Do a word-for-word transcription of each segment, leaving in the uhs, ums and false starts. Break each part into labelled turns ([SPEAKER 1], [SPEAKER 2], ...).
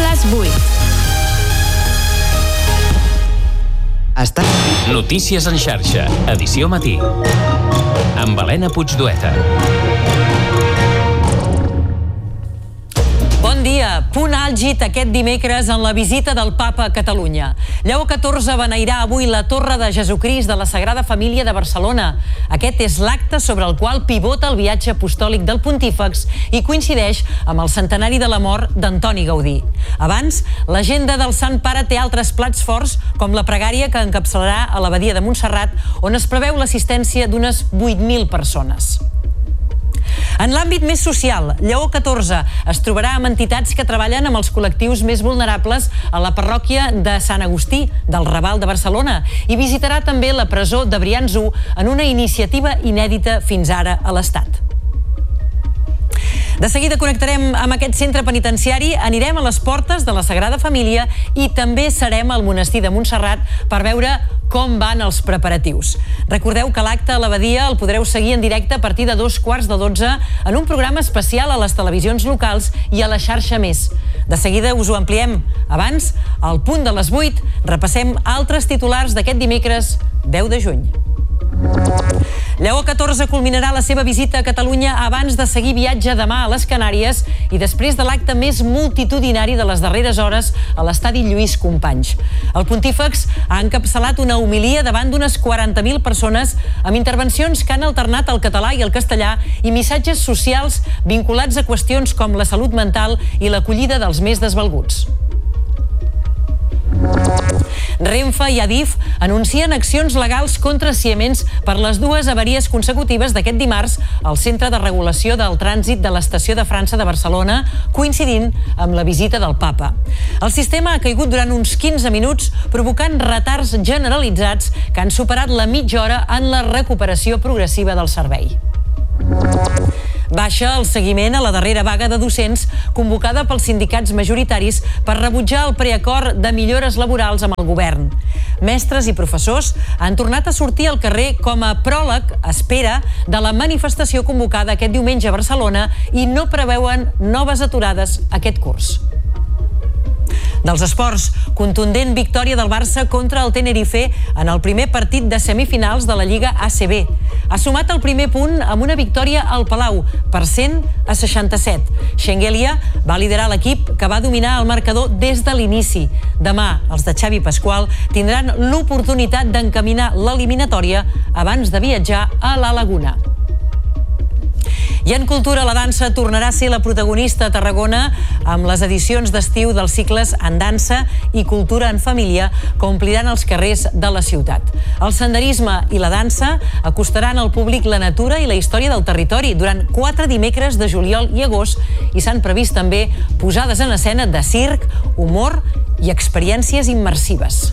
[SPEAKER 1] les vuit.
[SPEAKER 2] Està...
[SPEAKER 3] Notícies en xarxa, edició matí. Amb Helena Puigdueta.
[SPEAKER 4] Bon dia. Punt àlgid aquest dimecres en la visita del Papa a Catalunya. Lleó catorze beneirà avui la Torre de Jesucrist de la Sagrada Família de Barcelona. Aquest és l'acte sobre el qual pivota el viatge apostòlic del pontífex i coincideix amb el centenari de la mort d'Antoni Gaudí. Abans, l'agenda del Sant Pare té altres plats forts, com la pregària que encapçalarà a l'Abadia de Montserrat, on es preveu l'assistència d'unes vuit mil persones. En l'àmbit més social, Lleó catorze es trobarà amb entitats que treballen amb els col·lectius més vulnerables a la parròquia de Sant Agustí, del Raval de Barcelona, i visitarà també la presó de Brians u en una iniciativa inèdita fins ara a l'Estat. De seguida connectarem amb aquest centre penitenciari, anirem a les portes de la Sagrada Família i també serem al monestir de Montserrat per veure com van els preparatius. Recordeu que l'acte a l'Abadia el podreu seguir en directe a partir de dos quarts de dotze en un programa especial a les televisions locals i a la xarxa Més. De seguida us ho ampliem. Abans, al punt de les vuit, repassem altres titulars d'aquest dimecres deu de juny. Lleó catorze culminarà la seva visita a Catalunya abans de seguir viatge demà a les Canàries i després de l'acte més multitudinari de les darreres hores a l'estadi Lluís Companys. El pontífex ha encapçalat una homilia davant d'unes quaranta mil persones amb intervencions que han alternat el català i el castellà i missatges socials vinculats a qüestions com la salut mental i l'acollida dels més desvalguts. Renfe i Adif anuncien accions legals contra Siemens per les dues avaries consecutives d'aquest dimarts al Centre de Regulació del Trànsit de l'Estació de França de Barcelona, coincidint amb la visita del Papa. El sistema ha caigut durant uns quinze minuts, provocant retards generalitzats que han superat la mitja hora en la recuperació progressiva del servei. Baixa el seguiment a la darrera vaga de docents convocada pels sindicats majoritaris per rebutjar el preacord de millores laborals amb el govern. Mestres i professors han tornat a sortir al carrer com a pròleg, espera, de la manifestació convocada aquest diumenge a Barcelona i no preveuen noves aturades aquest curs. Dels esports, contundent victòria del Barça contra el Tenerife en el primer partit de semifinals de la Lliga A C B. Ha sumat el primer punt amb una victòria al Palau, per cent a seixanta-set. Schengelia va liderar l'equip que va dominar el marcador des de l'inici. Demà, els de Xavi Pasqual tindran l'oportunitat d'encaminar l'eliminatòria abans de viatjar a la Laguna. I en cultura, la dansa tornarà a ser la protagonista a Tarragona amb les edicions d'estiu dels cicles en dansa i cultura en família que ompliran els carrers de la ciutat. El senderisme i la dansa acostaran al públic la natura i la història del territori durant quatre dimecres de juliol i agost i s'han previst també posades en escena de circ, humor i experiències immersives.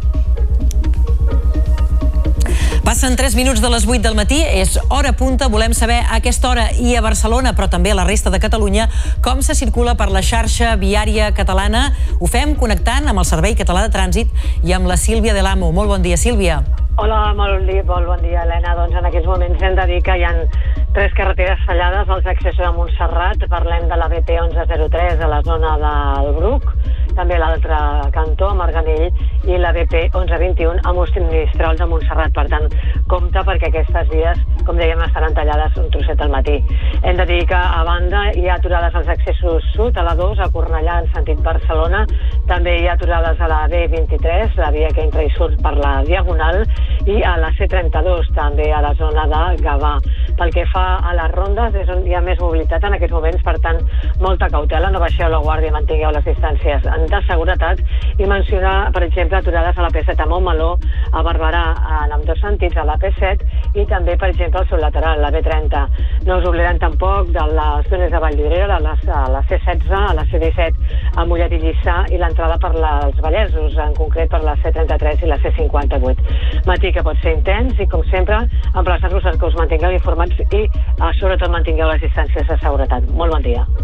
[SPEAKER 4] Passen tres minuts de les vuit del matí, és hora punta, volem saber a aquesta hora i a Barcelona, però també a la resta de Catalunya, com se circula per la xarxa viària catalana. Ho fem connectant amb el Servei Català de Trànsit i amb la Sílvia de l'Amo. Molt bon dia, Sílvia.
[SPEAKER 5] Hola, molt bon dia, molt bon dia, Helena. Doncs en aquests moments hem de dir que hi ha tres carreteres tallades als accessos a Montserrat. Parlem de la B P onze zero tres a la zona del Bruc, també l'altre cantó, a Marganell, i la B P onze vint u a Monistrol de Montserrat. Per tant, compte perquè aquestes vies, com dèiem, estaran tallades un trosset al matí. Hem de dir que a banda hi ha aturades als accessos sud, a la dos, a Cornellà, en sentit Barcelona. També hi ha aturades a la B vint-i-tres, la via que entra i surt per la Diagonal, i a la C trenta-dos, també a la zona de Gavà. Pel que fa a les rondes, és on hi ha més mobilitat en aquests moments, per tant, molta cautela, no baixeu la guàrdia i mantingueu les distàncies de seguretat, i mencionar, per exemple, aturades a la P set a Montmeló, a Barberà, en ambdós sentits, a la P set, i també, per exemple, al seu lateral, la B trenta. No us oblidarem tampoc de les zones de Valldorera, a la C setze, a la C disset, a Mollet i Lliçà, i l'entrada per els Vallesos, en concret per la C trenta-tres i la C cinquanta-vuit. Matí que pot ser intens i, com sempre, emplaçar-vos que us mantingueu informats i, sobretot, mantingueu les distàncies de seguretat. Molt bon dia.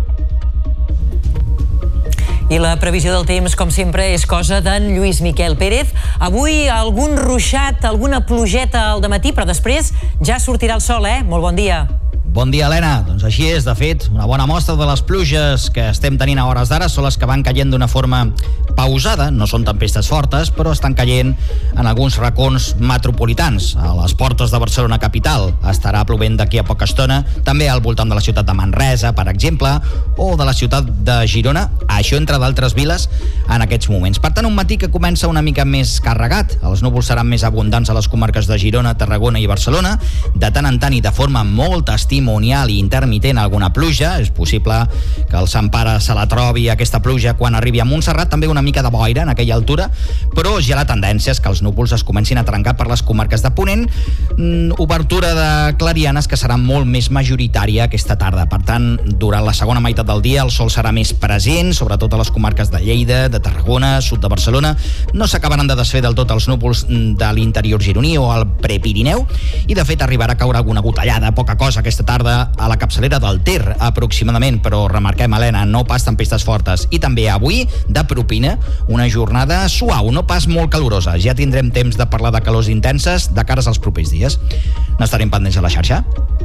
[SPEAKER 4] I la previsió del temps, com sempre, és cosa d'en Lluís Miquel Pérez. Avui algun ruixat, alguna plogeta al dematí, però després ja sortirà el sol, eh? Molt bon dia.
[SPEAKER 1] Bon dia, Helena. Doncs així és, de fet, una bona mostra de les pluges que estem tenint a hores d'ara són les que van caient d'una forma pausada, no són tempestes fortes, però estan caient en alguns racons metropolitans. A les portes de Barcelona capital estarà plovent d'aquí a poca estona, també al voltant de la ciutat de Manresa, per exemple, o de la ciutat de Girona, això entre d'altres viles en aquests moments. Per tant, un matí que comença una mica més carregat. Els núvols seran més abundants a les comarques de Girona, Tarragona i Barcelona. De tant en tant i de forma molt testimonial i intermitent alguna pluja. És possible que el Sant Pare se la trobi aquesta pluja quan arribi a Montserrat, també una mica de boira en aquella altura, però ja la tendència és que els núvols es comencin a trencar per les comarques de Ponent, mm, obertura de clarianes que serà molt més majoritària aquesta tarda. Per tant, durant la segona meitat del dia el sol serà més present, sobretot a les comarques de Lleida, de Tarragona, sud de Barcelona. No s'acabaran de desfer del tot els núvols de l'interior gironí o al Prepirineu, i de fet arribarà a caure alguna gotellada, poca cosa aquesta tarda a la capçalera del Ter, aproximadament, però remarquem, Helena, no pas tempestes fortes. I també avui, de propina, una jornada suau, no pas molt calorosa. Ja tindrem temps de parlar de calors intenses de cares als propers dies. N'estarem pendents a la xarxa.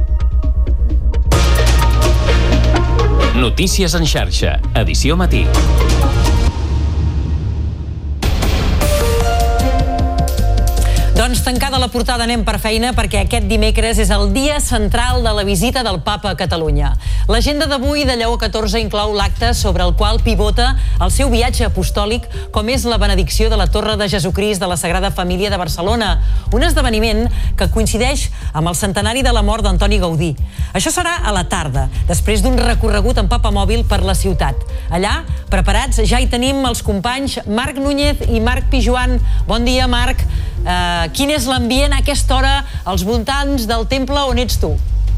[SPEAKER 3] Notícies en xarxa, edició matí.
[SPEAKER 4] Doncs tancada la portada anem per feina, perquè aquest dimecres és el dia central de la visita del Papa a Catalunya. L'agenda d'avui de Lleó catorze inclou l'acte sobre el qual pivota el seu viatge apostòlic, com és la benedicció de la Torre de Jesucrist de la Sagrada Família de Barcelona, un esdeveniment que coincideix amb el centenari de la mort d'Antoni Gaudí. Això serà a la tarda, després d'un recorregut en papamòbil per la ciutat. Allà, preparats, ja hi tenim els companys Marc Núñez i Marc Pijuan. Bon dia, Marc. Uh, quin és l'ambient a aquesta hora als voltants del temple on ets tu?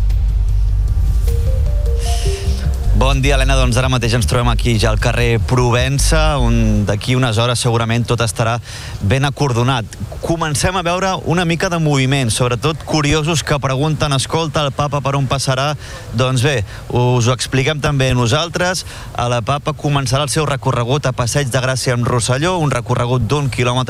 [SPEAKER 6] Bon dia, Helena. Doncs ara mateix ens trobem aquí ja al carrer Provença, on d'aquí unes hores segurament tot estarà ben acordonat. Comencem a veure una mica de moviment, sobretot curiosos que pregunten: escolta, el Papa per on passarà? Doncs bé, us ho expliquem també nosaltres. El Papa començarà el seu recorregut a Passeig de Gràcia amb Rosselló, un recorregut d'un quilòmetre